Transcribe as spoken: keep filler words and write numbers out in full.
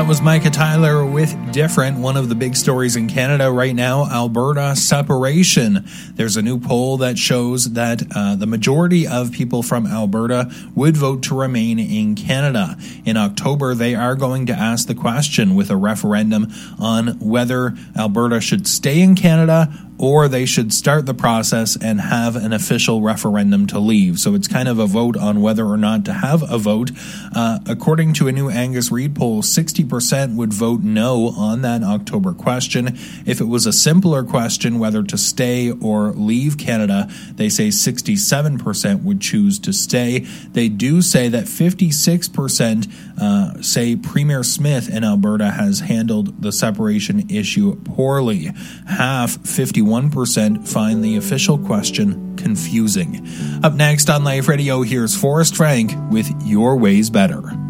That was Micah Tyler with Different. One of the big stories in Canada right now, Alberta separation. There's a new poll that shows that uh, the majority of people from Alberta would vote to remain in Canada. In October, they are going to ask the question with a referendum on whether Alberta should stay in Canada or they should start the process and have an official referendum to leave. So it's kind of a vote on whether or not to have a vote. Uh, according to a new Angus Reid poll, sixty percent would vote no on that October question. If it was a simpler question, whether to stay or leave Canada, they say sixty-seven percent would choose to stay. They do say that fifty-six percent uh, say Premier Smith in Alberta has handled the separation issue poorly. Half, fifty-one percent, find the official question confusing. Up next on Life Radio, here's Forrest Frank with Your Ways Better.